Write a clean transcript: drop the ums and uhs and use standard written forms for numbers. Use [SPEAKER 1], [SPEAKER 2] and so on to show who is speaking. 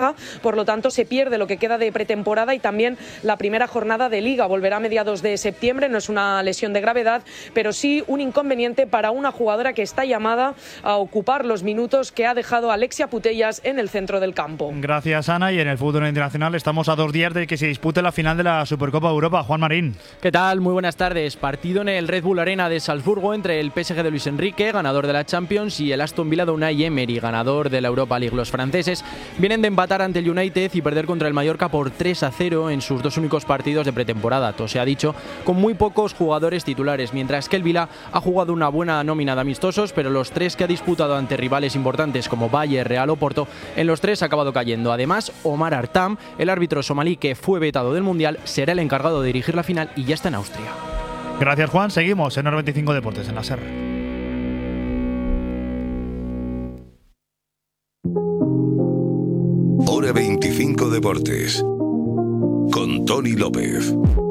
[SPEAKER 1] baja, por lo tanto se pierde lo que queda de pretemporada y también la primera jornada de Liga. Volverá a mediados de septiembre, no es una lesión de gravedad, pero sí un inconveniente para una jugadora que está llamada a ocupar los minutos que ha dejado Alexia Putellas en el centro del campo.
[SPEAKER 2] Gracias, Ana. Y en el fútbol internacional estamos a 2 días de que se dispute la final de la Supercopa de Europa. Juan Marín.
[SPEAKER 3] ¿Qué tal? Muy buenas tardes. Partido en el Red Bull Arena de Salzburgo entre el PSG de Luis Enrique, ganador de la Champions, y el Aston Villa de Unai Emery, ganador de la Europa League. Los franceses vienen de empatar ante el United y perder contra el Mallorca por 3-0 en sus 2 únicos partidos de pretemporada. Todo se ha dicho, con muy pocos jugadores titulares, mientras que el Villa ha jugado una buena nómina de amistosos, pero los 3 que ha disputado ante rivales importantes como Bayern, Real o Porto, en los 3 ha acabado cayendo. Además, Omar Artam, el árbitro somalí que fue vetado del Mundial, será el encargado de dirigir la final y ya está en Austria.
[SPEAKER 2] Gracias, Juan. Seguimos en 25 Deportes en la SER.
[SPEAKER 4] Hora 25 Deportes con Tony López.